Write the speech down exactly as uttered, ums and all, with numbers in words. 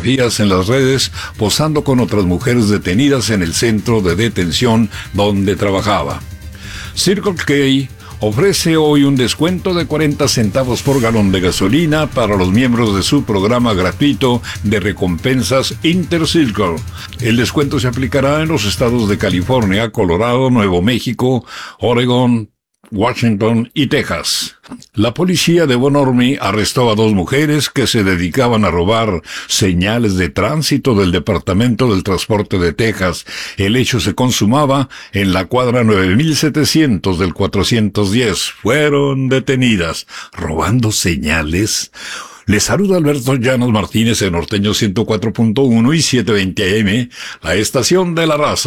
fotografías en las redes posando con otras mujeres detenidas en el centro de detención donde trabajaba. Circle K ofrece hoy un descuento de cuarenta centavos por galón de gasolina para los miembros de su programa gratuito de recompensas Intercircle. El descuento se aplicará en los estados de California, Colorado, Nuevo México, Oregón, Washington y Texas. La policía de Von Ormy arrestó a dos mujeres que se dedicaban a robar señales de tránsito del Departamento del Transporte de Texas. El hecho se consumaba en la cuadra nueve mil setecientos del cuatrocientos diez. Fueron detenidas robando señales. Les saluda Alberto Llanos Martínez en Norteño ciento cuatro punto uno y setecientos veinte A M, la estación de la raza.